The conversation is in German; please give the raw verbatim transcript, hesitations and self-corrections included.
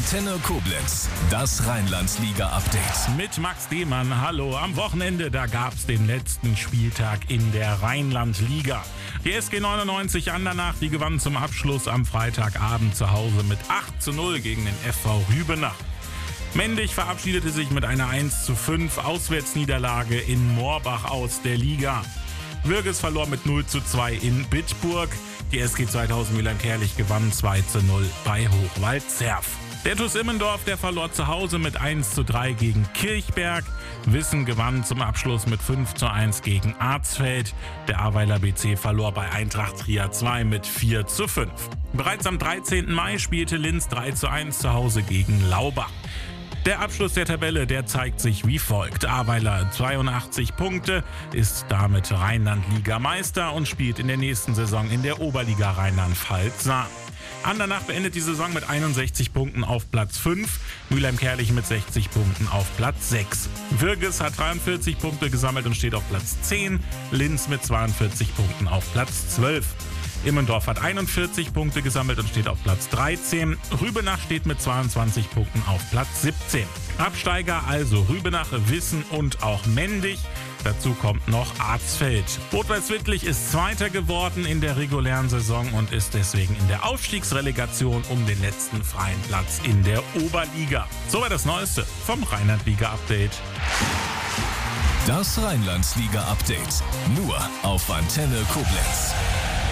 Antenne Koblenz, das Rheinland-Liga-Update. Mit Max Demann, hallo. Am Wochenende, da gab's den letzten Spieltag in der Rheinland-Liga. Die S G neunundneunzig Andernach, die gewann zum Abschluss am Freitagabend zu Hause mit acht zu null gegen den F V Rübenach. Mendig verabschiedete sich mit einer eins zu fünf Auswärtsniederlage in Moorbach aus der Liga. Würges verlor mit null zu zwei in Bitburg. Die S G zweitausend Mülheim-Kärlich gewann zwei zu null bei Hochwald-Zerf. Der TuS Immendorf, der verlor zu Hause mit eins zu drei gegen Kirchberg. Wissen gewann zum Abschluss mit fünf zu eins gegen Arzfeld. Der Aweiler B C verlor bei Eintracht Trier zwei mit vier zu fünf. Bereits am dreizehnten Mai spielte Linz drei zu eins zu Hause gegen Laubach. Der Abschluss der Tabelle, der zeigt sich wie folgt. Aweiler zweiundachtzig Punkte, ist damit Rheinland-Liga-Meister und spielt in der nächsten Saison in der Oberliga Rheinland-Pfalz-Saar. Andernach beendet die Saison mit einundsechzig Punkten auf Platz fünf, Mülheim-Kärlich mit sechzig Punkten auf Platz sechs. Würges hat dreiundvierzig Punkte gesammelt und steht auf Platz zehn, Linz mit zweiundvierzig Punkten auf Platz zwölf. Immendorf hat einundvierzig Punkte gesammelt und steht auf Platz dreizehn. Rübenach steht mit zweiundzwanzig Punkten auf Platz siebzehn. Absteiger also Rübenach, Wissen und auch Mendig. Dazu kommt noch Arzfeld. Rot-Weiß-Wittlich ist Zweiter geworden in der regulären Saison und ist deswegen in der Aufstiegsrelegation um den letzten freien Platz in der Oberliga. Soweit das Neueste vom Rheinland-Liga-Update. Das Rheinland-Liga-Update. Nur auf Antenne Koblenz.